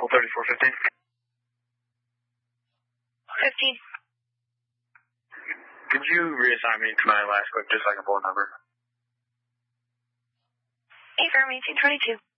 Full 3415. 15. Could you reassign me to my last clip just so I can pull a number? 8 Firm 1822.